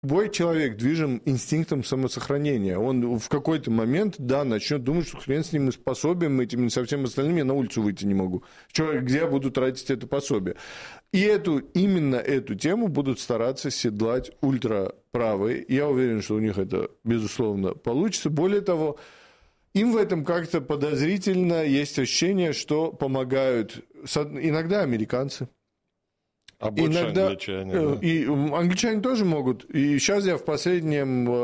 любой человек движим инстинктом самосохранения. Он в какой-то момент, да, начнет думать, что хрен с ним и с пособием этим, и со всем остальным я на улицу выйти не могу. Где я буду тратить это пособие? И именно эту тему будут стараться седлать ультраправые. Я уверен, что у них это, безусловно, получится. Более того, им в этом как-то подозрительно есть ощущение, что помогают иногда американцы. А больше иногда англичане. Да? И англичане тоже могут. И сейчас я в последний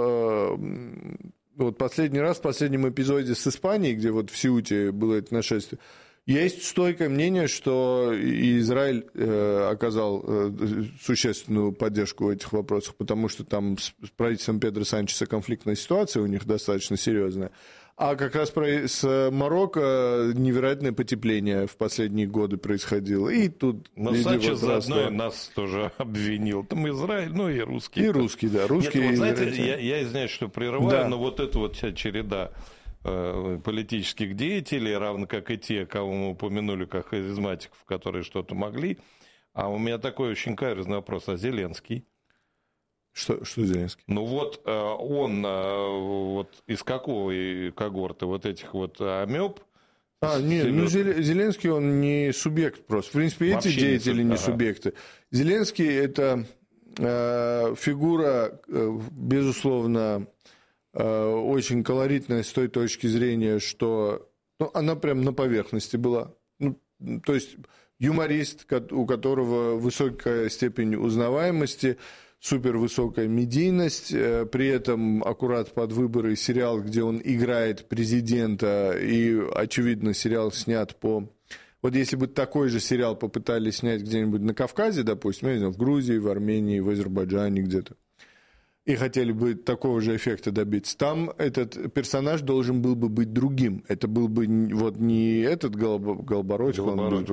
раз, в последнем эпизоде с Испанией, где вот в Сеуте было это нашествие, есть стойкое мнение, что Израиль оказал существенную поддержку в этих вопросах, потому что там с правительством Педро Санчеса конфликтная ситуация у них достаточно серьезная. А как раз с Марокко невероятное потепление в последние годы происходило. И тут... Но Санчес заодно нас тоже обвинил. Там Израиль, ну и русские. И русские, да. Русские. Нет, вот, знаете, я извиняюсь, что прерываю, да. Но вот эта вот вся череда политических деятелей, равно как и те, кого мы упомянули, как харизматиков, которые что-то могли. А у меня такой очень каверзный вопрос. А Зеленский? Что Зеленский? Ну вот он вот из какого когорты вот этих вот амеб? Нет, ну Зеленский он не субъект просто. В принципе, эти деятели не субъекты. Зеленский это фигура, безусловно, очень колоритная с той точки зрения, что она прям на поверхности была. То есть юморист, у которого высокая степень узнаваемости, супервысокая медийность, при этом аккурат под выборы сериал, где он играет президента, и, очевидно, сериал снят по... Вот если бы такой же сериал попытались снять где-нибудь на Кавказе, допустим, я не знаю, в Грузии, в Армении, в Азербайджане где-то, и хотели бы такого же эффекта добиться, там этот персонаж должен был бы быть другим. Это был бы вот не этот Голобородько,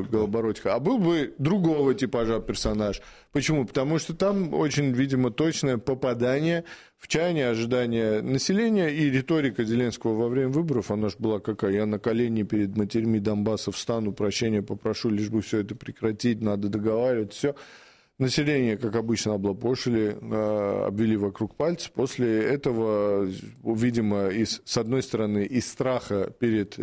а был бы другого типажа персонаж. Почему? Потому что там очень, видимо, точное попадание в чаяние, ожидания населения, и риторика Зеленского во время выборов, она же была какая? Я на колени перед матерьми Донбасса встану, прощения попрошу, лишь бы все это прекратить, надо договариваться, все. Население, как обычно, облапошили, обвели вокруг пальца. После этого, видимо, с одной стороны, из страха перед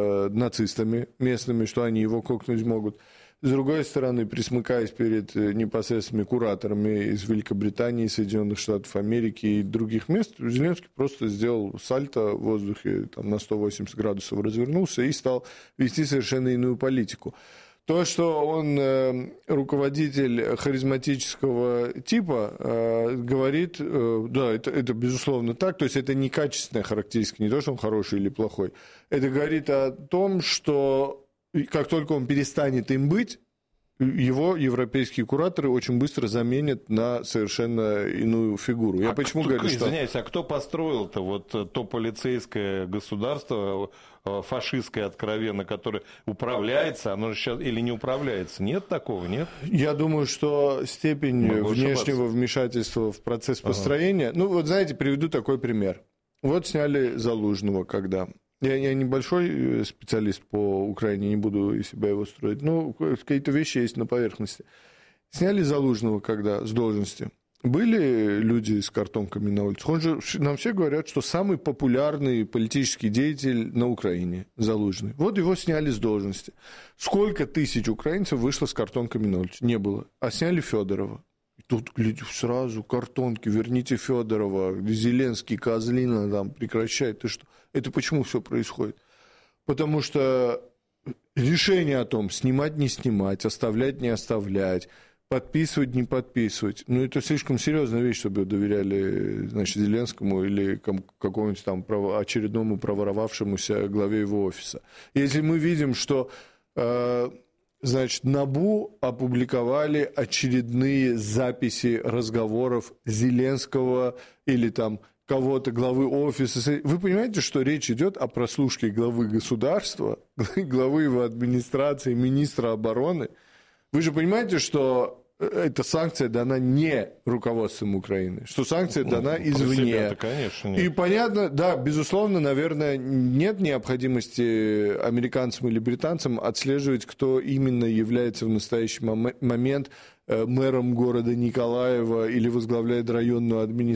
нацистами местными, что они его кокнуть могут, с другой стороны, присмыкаясь перед непосредственными кураторами из Великобритании, Соединенных Штатов Америки и других мест, Зеленский просто сделал сальто в воздухе, там, на 180 градусов развернулся и стал вести совершенно иную политику. То, что он руководитель харизматического типа, говорит, да, это безусловно так, то есть это не качественная характеристика, не то, что он хороший или плохой. Это говорит о том, что как только он перестанет им быть, его европейские кураторы очень быстро заменят на совершенно иную фигуру. Я почему говорю, что... Извиняюсь, а кто построил-то вот то полицейское государство, фашистское откровенно, которое управляется, оно же сейчас или не управляется? Нет такого, нет? Я думаю, что степень внешнего вмешательства в процесс построения... Ну, вот знаете, приведу такой пример. Вот сняли Залужного, когда... Я небольшой специалист по Украине, не буду из себя его строить, но какие-то вещи есть на поверхности. Сняли Залужного когда с должности. Были люди с картонками на улице. Он же, нам все говорят, что самый популярный политический деятель на Украине, Залужный. Вот его сняли с должности. Сколько тысяч украинцев вышло с картонками на улицу? Не было. А сняли Федорова. И тут, глядите, сразу картонки, верните Федорова, Зеленский, Козлина, там, прекращай, ты что? Это почему все происходит? Потому что решение о том, снимать, не снимать, оставлять, не оставлять, подписывать, не подписывать, ну, это слишком серьезная вещь, чтобы доверяли, значит, Зеленскому или какому-нибудь там очередному проворовавшемуся главе его офиса. Если мы видим, что... Значит, НАБУ опубликовали очередные записи разговоров Зеленского или там кого-то, главы офиса. Вы понимаете, что речь идет о прослушке главы государства, главы его администрации, министра обороны? Вы же понимаете, что эта санкция дана не руководством Украины, что санкция дана извне. Конечно, нет. И понятно, да, безусловно, наверное, нет необходимости американцам или британцам отслеживать, кто именно является в настоящий момент мэром города Николаева или возглавляет районную администрацию